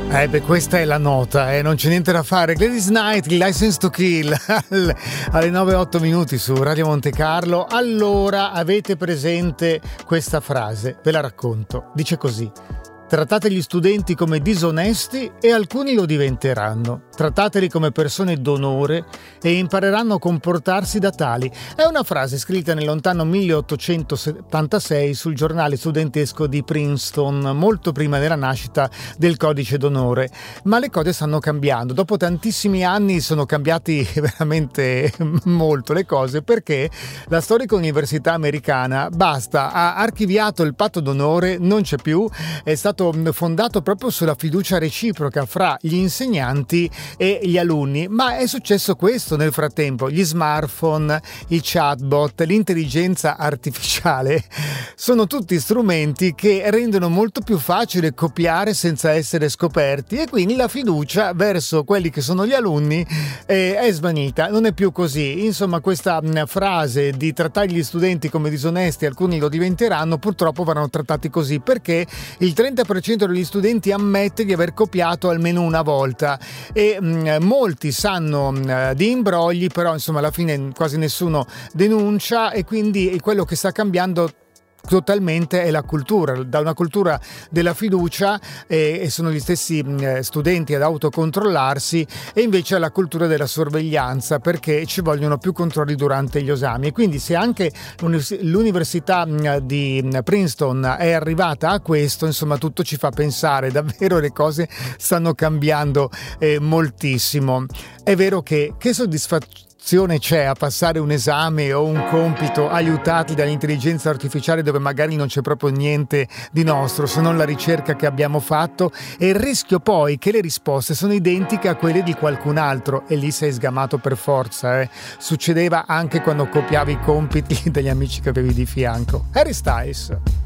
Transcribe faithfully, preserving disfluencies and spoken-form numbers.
Eh beh, questa è la nota, eh, non c'è niente da fare. Gladys Knight, License to Kill, alle nove e otto minuti su Radio Monte Carlo. Allora, avete presente questa frase? Ve la racconto. Dice così: trattate gli studenti come disonesti e alcuni lo diventeranno. Trattateli come persone d'onore e impareranno a comportarsi da tali. È una frase scritta nel lontano milleottocentosettantasei sul giornale studentesco di Princeton, molto prima della nascita del codice d'onore. Ma le cose stanno cambiando. Dopo tantissimi anni sono cambiati veramente molto le cose, perché la storica università americana, basta, ha archiviato il patto d'onore, non c'è più, è stato fondato proprio sulla fiducia reciproca fra gli insegnanti e gli alunni. Ma è successo questo nel frattempo: gli smartphone, i chatbot, l'intelligenza artificiale sono tutti strumenti che rendono molto più facile copiare senza essere scoperti, e quindi la fiducia verso quelli che sono gli alunni eh, è svanita, non è più così. Insomma, questa mh, frase di trattare gli studenti come disonesti, alcuni lo diventeranno, purtroppo verranno trattati così, perché il trenta per cento degli studenti ammette di aver copiato almeno una volta, e mh, molti sanno mh, di imbrogli, però insomma alla fine quasi nessuno denuncia, e quindi quello che sta cambiando totalmente è la cultura, da una cultura della fiducia, eh, e sono gli stessi eh, studenti ad autocontrollarsi, e invece alla cultura della sorveglianza, perché ci vogliono più controlli durante gli esami. E quindi se anche l'università di Princeton è arrivata a questo, insomma tutto ci fa pensare davvero le cose stanno cambiando eh, moltissimo. È vero che che soddisfazione c'è a passare un esame o un compito aiutati dall'intelligenza artificiale, dove magari non c'è proprio niente di nostro se non la ricerca che abbiamo fatto, e il rischio poi che le risposte sono identiche a quelle di qualcun altro, e lì sei sgamato per forza. Eh. Succedeva anche quando copiavi i compiti degli amici che avevi di fianco. Harry Styles.